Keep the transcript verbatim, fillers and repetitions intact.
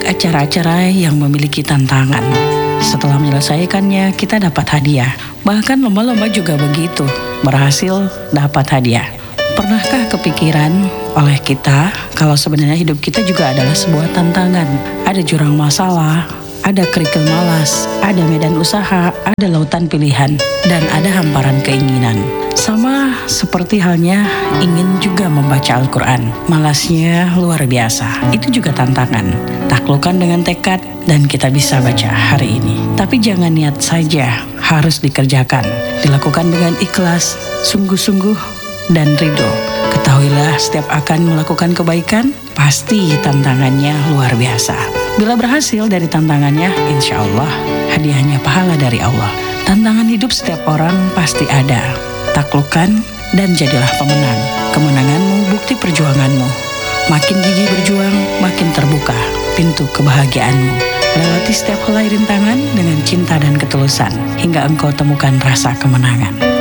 acara-acara yang memiliki tantangan. Setelah menyelesaikannya, kita dapat hadiah. Bahkan lomba-lomba juga begitu, berhasil dapat hadiah. Pernahkah kepikiran oleh kita kalau sebenarnya hidup kita juga adalah sebuah tantangan? Ada jurang masalah, ada kerikil malas, ada medan usaha, ada lautan pilihan, dan ada hamparan keinginan. Sama seperti halnya ingin juga membaca Al-Quran. Malasnya luar biasa, itu juga tantangan. Taklukkan dengan tekad dan kita bisa baca hari ini. Tapi jangan niat saja, harus dikerjakan. Dilakukan dengan ikhlas, sungguh-sungguh, dan ridho. Ketahuilah setiap akan melakukan kebaikan, pasti tantangannya luar biasa. Bila berhasil dari tantangannya, insya Allah hadiahnya pahala dari Allah. Tantangan hidup setiap orang pasti ada. Taklukkan dan jadilah pemenang. Kemenanganmu bukti perjuanganmu. Makin gigih berjuang, makin terbuka pintu kebahagiaanmu. Lewati setiap helai rintangan dengan cinta dan ketulusan, hingga engkau temukan rasa kemenangan.